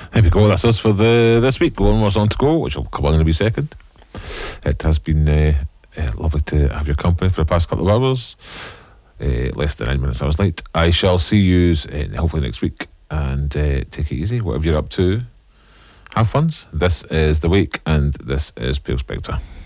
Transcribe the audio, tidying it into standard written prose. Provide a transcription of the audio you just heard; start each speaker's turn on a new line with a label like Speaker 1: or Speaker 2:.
Speaker 1: There we go, that's us for this week. Going was on to go, which will come on in a wee second. It has been lovely to have your company for the past couple of hours. Less than 9 minutes I was late. I shall see you hopefully next week, and take it easy, whatever you're up to. Have fun. This is The Wake, and this is Pale Spectre.